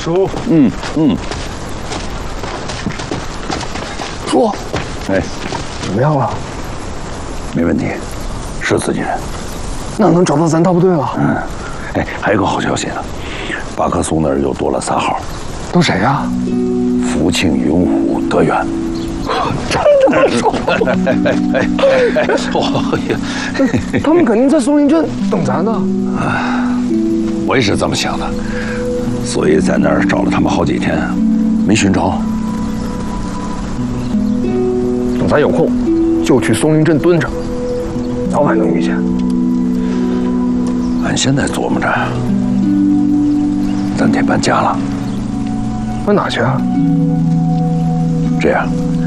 叔。 叔， 哎， 怎么样了？ 没问题，是自己人。 那能找到咱大部队了？ 哎，还有个好消息呢，巴克松那儿又多了3号。 都谁呀？ 福庆、云虎、德源。 真的说？他们肯定在松林镇等咱呢。 我也是这么想的，所以在那儿找了他们好几天，没寻着。 等咱有空，就去松林镇蹲着，早晚能遇见。 俺现在琢磨着，咱得搬家了。 搬哪去啊？ 这样，